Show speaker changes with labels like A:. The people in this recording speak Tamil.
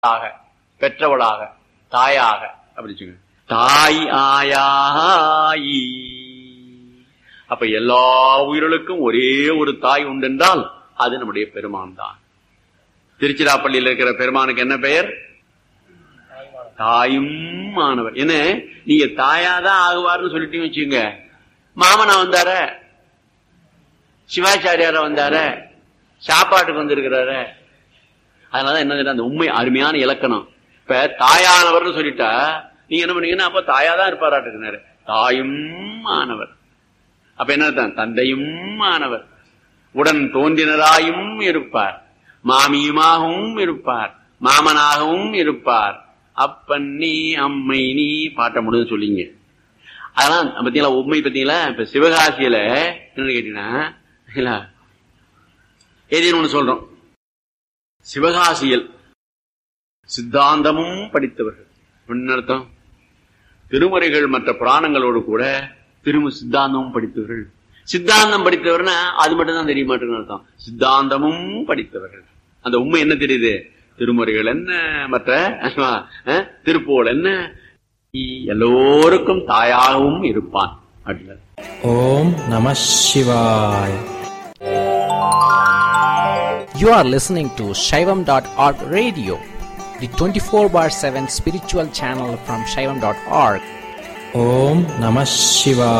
A: பெற்றவளாக, தாயாக, அப்படி சொல்லுங்க. தாய் ஆயாயி. அப்ப எல்லா உயிர்களுக்கும் ஒரே ஒரு தாய் உண்டென்றால் அது நம்முடைய பெருமான் தான். திருச்சிராப்பள்ளியில் இருக்கிற பெருமானுக்கு என்ன பெயர்? தாயும் மாணவர். என்ன, நீங்க தாயாதான் ஆகுவார்னு சொல்லிட்டு வச்சுங்க. மாமனா வந்தார, சிவாச்சாரியார வந்தார, சாப்பாட்டுக்கு வந்திருக்கிறார. அதனாலதான் என்ன, அந்த உண்மை அருமையான இலக்கணம். இப்ப தாயானவர்னு சொல்லிட்டா நீங்க என்ன பண்ணீங்கன்னா, அப்ப தாயாதான் இருப்பாராட்டுக்குனாரு. தாயும் மாணவர். அப்ப என்ன, தந்தையும் மாணவர், உடன் தோன்றினராயும் இருப்பார், மாமியுமாகவும் இருப்பார், மாமனாகவும் இருப்பார், அப்பன் நீ அம்மை நீ பாட்ட முடியும் சொல்லிங்க. அதெல்லாம் பத்தீங்களா உண்மை. பத்தீங்களா இப்ப சிவகாசியில என்னன்னு கேட்டீங்கன்னா, ஏதேன்னு ஒண்ணு சொல்றோம். சிவகாசியில் சித்தாந்தமும் படித்தவர்கள். என்ன அர்த்தம்? திருமுறைகள் மற்ற புராணங்களோடு கூட சித்தாந்தமும் படித்தவர்கள். சித்தாந்தம் படித்தவர்னா அது மட்டும் தான் தெரிய மாட்டேங்குன்னு அர்த்தம். சித்தாந்தமும் படித்தவர்கள். அந்த உண்மை என்ன தெரியுது? திருமுறைகள் என்ன, மற்ற திருப்போல் என்ன, எல்லோருக்கும் தாயாகவும் இருப்பான் அப்படின்னா.
B: ஓம் நம சிவாய். You are listening to Shaivam.org radio, the 24/7 spiritual channel from Shaivam.org. Om Namah Shivaya.